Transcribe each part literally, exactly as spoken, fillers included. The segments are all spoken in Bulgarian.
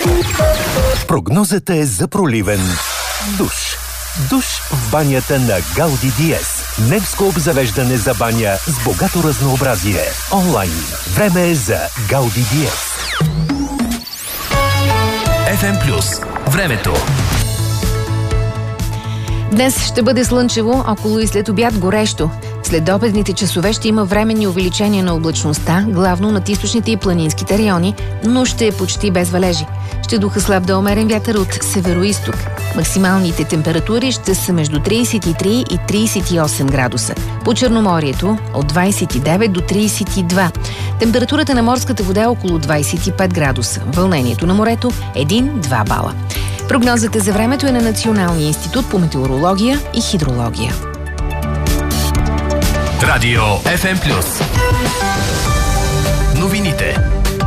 Прогнозата е за проливен душ. Душ в банята на Гауди Диез. Немско обзавеждане за баня с богато разнообразие. Онлайн. Време е за Гауди Диез. еф ем Плюс. Времето. Днес ще бъде слънчево, около и след обяд горещо. След обедните часове ще има временни увеличения на облачността, главно над източните и планинските райони, но ще е почти без валежи. Ще духа слаб до умерен вятър от северо-исток. Максималните температури ще са между трийсет и три и трийсет и осем градуса. По Черноморието от двайсет и девет до трийсет и два. Температурата на морската вода е около двайсет и пет градуса. Вълнението на морето един-два бала. Прогнозата за времето е на Националния институт по метеорология и хидрология. Радио еф ем Плюс. Новините.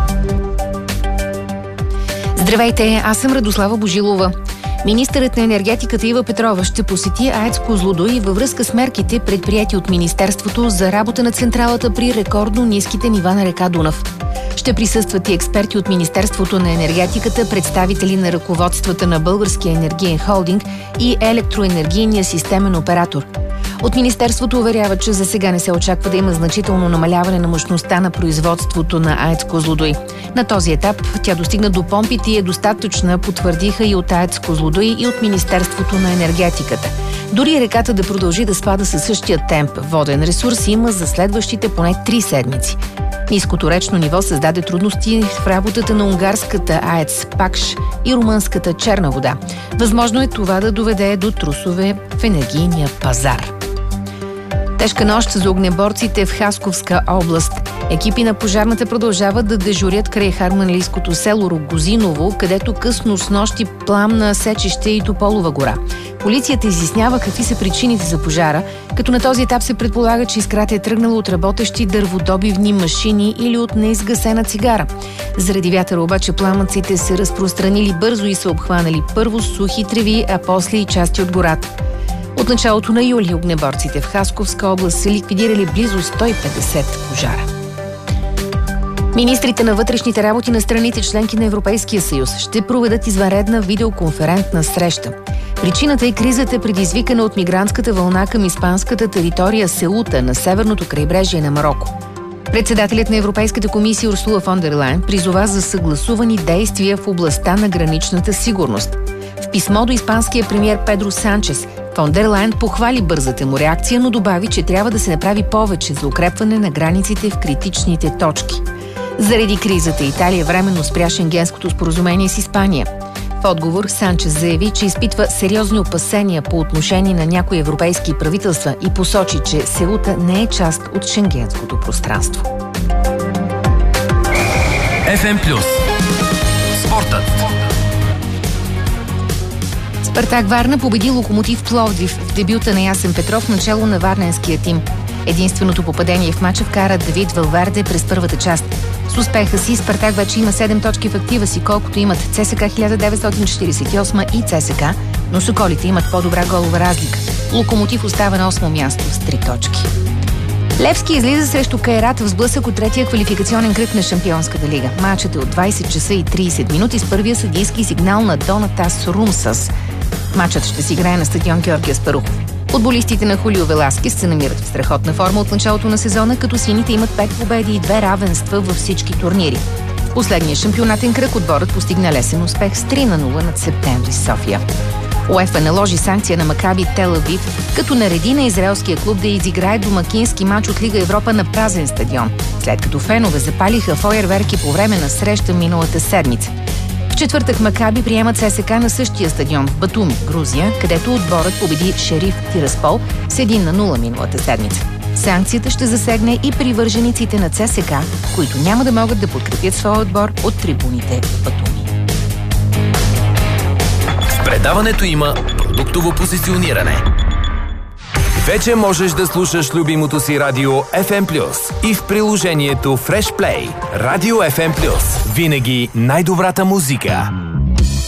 Здравейте, аз съм Радослава Божилова. Министърът на енергетиката Ива Петрова ще посети АЕЦ Козлодуй във връзка с мерките, предприети от Министерството за работа на централата при рекордно ниските нива на река Дунав. Ще присъстват и експерти от Министерството на енергетиката, представители на ръководствата на Българския енергиен холдинг и електроенергийния системен оператор. От Министерството уверяват, че за сега не се очаква да има значително намаляване на мощността на производството на АЕЦ Козлодуй. На този етап тя достигна до помпите и е достатъчна, потвърдиха и от АЕЦ Козлодуй и от Министерството на енергетиката. Дори реката да продължи да спада със същия темп, воден ресурс има за следващите поне три седмици. Ниското речно ниво създаде трудности в работата на унгарската АЕЦ Пакш и румънската Черна вода. Възможно е това да доведе до трусове в енергийния пазар. Тежка нощ за огнеборците в Хасковска област. Екипи на пожарната продължават да дежурят край харманлийското село Рогозиново, където късно с нощи пламна сечище и Тополова гора. Полицията изяснява какви са причините за пожара, като на този етап се предполага, че искрата е тръгнала от работещи дърводобивни машини или от неизгасена цигара. Заради вятъра обаче пламъците се разпространили бързо и са обхванали първо сухи треви, а после и части от гората. От началото на юли огнеборците в Хасковска област са ликвидирали близо сто и петдесет пожара. Министрите на вътрешните работи на страните членки на Европейския съюз ще проведат извънредна видеоконферентна среща. Причината е кризата, предизвикана от мигрантската вълна към испанската територия Сеута на северното крайбрежие на Мароко. Председателят на Европейската комисия Урсула фон дер Лайен призова за съгласувани действия в областта на граничната сигурност. В писмо до испанския премиер Педро Санчес фон дер Лайен похвали бързата му реакция, но добави, че трябва да се направи повече за укрепване на границите в критичните точки. Заради кризата Италия временно спря Шенгенското споразумение с Испания. В отговор Санчес заяви, че изпитва сериозни опасения по отношение на някои европейски правителства и посочи, че Сеута не е част от шенгенското пространство. еф ем Плюс. Спортът. Спартак Варна победи Локомотив Пловдив в дебюта на Ясен Петров начало на варненския тим. Единственото попадение в мача вкара Давид Валверде през първата част. С успеха си Спартак вече има седем точки в актива си, колкото имат ЦСКА хиляда деветстотин четирийсет и осма и ЦСКА, но Соколите имат по-добра голова разлика. Локомотив остава на осмо място с три точки. Левски излиза срещу Кайрат в сблъсък от третия квалификационен кръг на Шампионската лига. Мачът е от двайсет часа и трийсет минути с първия съдийски сигнал на Донатас Румсас. Мачът ще се играе на стадион Георги Аспарухов. Футболистите на Хулио Веласкес се намират в страхотна форма от началото на сезона, като сините имат пет победи и две равенства във всички турнири. В последния шампионатен кръг отборът постигна лесен успех с три на нула над Септември София. УЕФА наложи санкция на Макаби Тел Авив, като нареди на израелския клуб да изиграе домакински мач от Лига Европа на празен стадион, след като фенове запалиха фойерверки по време на среща миналата седмица. В четвъртък Макаби приемат ЦСКА на същия стадион в Батуми, Грузия, където отборът победи Шериф Тираспол с един на нула миналата седмица. Санкцията ще засегне и привържениците на ЦСКА, които няма да могат да подкрепят своя отбор от трибуните в Батуми. В предаването има продуктово позициониране. Вече можеш да слушаш любимото си радио еф ем Плюс и в приложението Fresh Play. Радио еф ем Плюс. Винаги най-добрата музика.